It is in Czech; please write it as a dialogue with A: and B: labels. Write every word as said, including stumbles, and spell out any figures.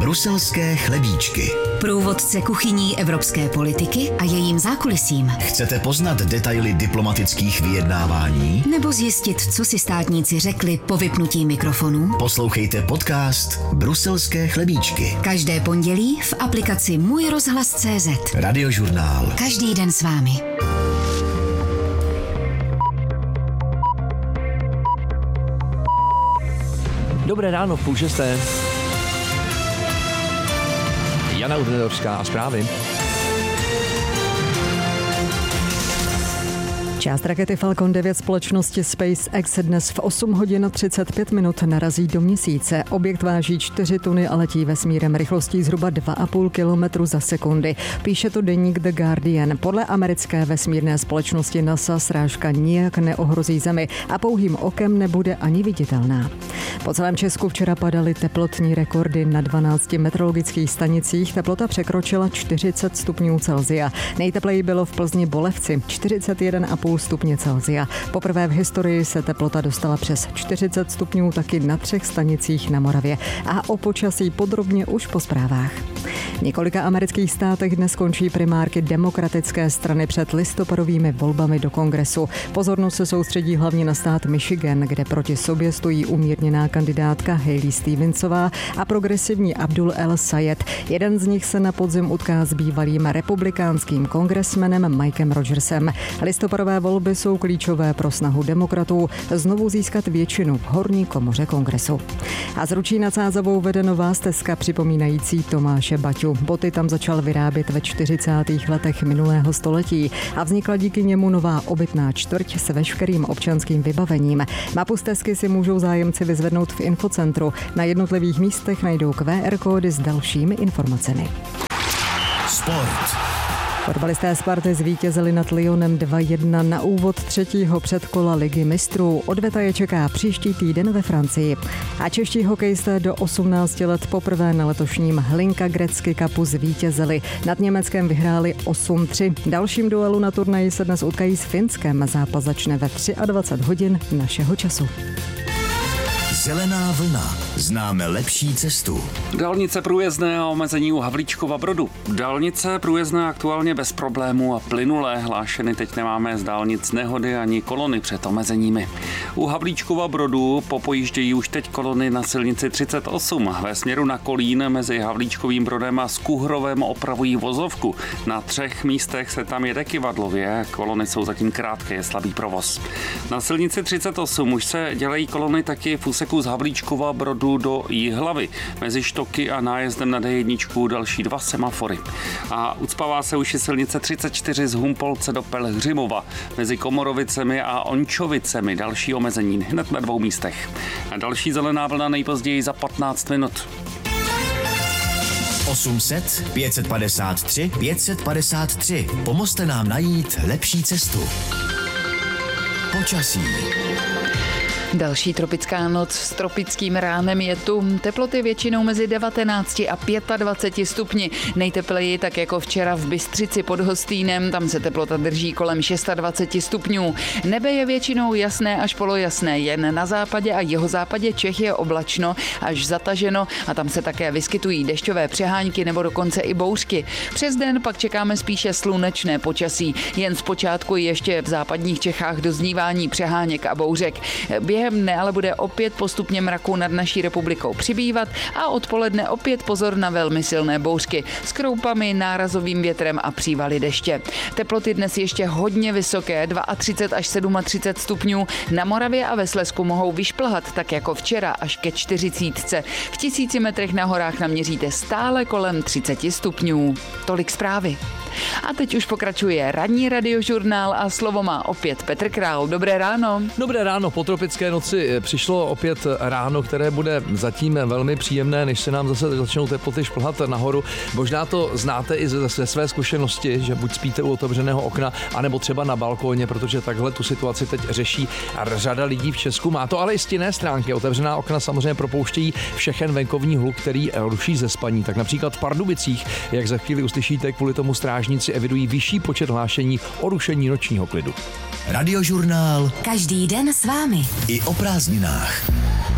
A: Bruselské chlebíčky.
B: Průvodce kuchyní evropské politiky a jejím zákulisím.
A: Chcete poznat detaily diplomatických vyjednávání?
B: Nebo zjistit, co si státníci řekli po vypnutí mikrofonů?
A: Poslouchejte podcast Bruselské chlebíčky.
B: Každé pondělí v aplikaci Můj rozhlas tečka cé zet.
A: Radiožurnál.
B: Každý den s vámi.
C: Dobré ráno, v půl šesté. Jana Udrdorská a zprávy.
D: Část rakety Falcon devět společnosti SpaceX dnes v osm hodin třicet pět minut narazí do Měsíce. Objekt váží čtyři tuny a letí vesmírem rychlostí zhruba dva a půl kilometru za sekundy. Píše to deník The Guardian. Podle americké vesmírné společnosti NASA srážka nijak neohrozí Zemi a pouhým okem nebude ani viditelná. Po celém Česku včera padaly teplotní rekordy na dvanácti meteorologických stanicích. Teplota překročila čtyřicet stupňů Celsia. Nejtepleji bylo v Plzni Bolevci čtyřicet jeden a půl stupně Celsia. Poprvé v historii se teplota dostala přes čtyřicet stupňů taky na třech stanicích na Moravě. A o počasí podrobně už po zprávách. V několika amerických státech dnes končí primárky demokratické strany před listopadovými volbami do kongresu. Pozornost se soustředí hlavně na stát Michigan, kde proti sobě stojí umírněná kandidátka Hailey Stevensová a progresivní Abdul El Sayed. Jeden z nich se na podzim utká s bývalým republikánským kongresmenem Mikem Rogersem. Listopadové volby jsou klíčové pro snahu demokratů znovu získat většinu v horní komoře kongresu. A z Ručí nad Sázavou vede nová stezka připomínající Tomáše Baťu. Boty tam začal vyrábět ve čtyřicátých letech minulého století a vznikla díky němu nová obytná čtvrť s veškerým občanským vybavením. Mapu stezky si můžou zájemci vyzvednout v infocentru. Na jednotlivých místech najdou Q R kódy s dalšími informacemi.
A: Sport.
D: Fotbalisté Sparty zvítězili nad Lyonem dva jedna na úvod třetího předkola Ligy mistrů. Odveta je čeká příští týden ve Francii. A čeští hokejisté do osmnácti let poprvé na letošním Hlinka Gretzky Cupu zvítězili. Nad Německem vyhráli osm tři. Dalším duelu na turnaji se dnes utkají s Finskem. Zápas začne ve dvacet tři hodin našeho času.
A: Zelená vlna. Známe lepší cestu.
E: Dálnice průjezdné a omezení u Havlíčkova Brodu. Dálnice průjezdné aktuálně bez problémů a plynulé. Hlášeny teď nemáme z dálnic nehody ani kolony před omezeními. U Havlíčkova Brodu popojíždějí už teď kolony na silnici třicet osm. Ve směru na Kolín mezi Havlíčkovým Brodem a Skuhrovem opravují vozovku. Na třech místech se tam jede kyvadlově. Kolony jsou zatím krátké, je slabý provoz. Na silnici třicet osm už se dělají kolony taky v úseku z Havlíčkova Brodu do Jihlavy. Mezi Štoky a nájezdem na D jedna další dva semafory. A ucpává se už i silnice třicet čtyři z Humpolce do Pelhřimova. Mezi Komorovicemi a Ončovicemi další omezení hned na dvou místech. A další zelená vlna nejpozději za patnáct minut.
A: osm set, pět set padesát tři, pět set padesát tři. Pomozte nám najít lepší cestu. Počasí.
F: Další tropická noc s tropickým ránem je tu. Teploty většinou mezi devatenácti a dvaceti pěti stupni. Nejtepleji tak jako včera v Bystřici pod Hostýnem, tam se teplota drží kolem dvacet šest stupňů. Nebe je většinou jasné až polojasné, jen na západě a jihozápadě Čech je oblačno až zataženo a tam se také vyskytují dešťové přehánky nebo dokonce i bouřky. Přes den pak čekáme spíše slunečné počasí, jen zpočátku ještě v západních Čechách doznívání přeháněk a bouřek. Během dne ale bude opět postupně mraku nad naší republikou přibývat a odpoledne opět pozor na velmi silné bouřky s kroupami, nárazovým větrem a přívaly deště. Teploty dnes ještě hodně vysoké, třicet dva až třicet sedm stupňů. Na Moravě a ve Slezsku mohou vyšplhat tak jako včera až ke čtyřicítce. V tisíci metrech na horách naměříte stále kolem třicet stupňů. Tolik zprávy. A teď už pokračuje ranní radiožurnál a slovo má opět Petr Král. Dobré ráno.
C: Dobré ráno, po tropické noci přišlo opět ráno, které bude zatím velmi příjemné, než se nám zase začnou teploty šplhat nahoru. Možná to znáte i ze, ze své zkušenosti, že buď spíte u otevřeného okna, anebo třeba na balkóně, protože takhle tu situaci teď řeší řada lidí v Česku. Má to ale i stinné stránky. Otevřená okna samozřejmě propouštějí všechen venkovní hluk, který ruší ze spaní. Tak například v Pardubicích, jak za chvíli uslyšíte, kvůli tomu strážníci evidují vyšší počet hlášení o rušení nočního klidu.
A: Radiožurnál.
B: Každý den s vámi.
A: I o prázdninách.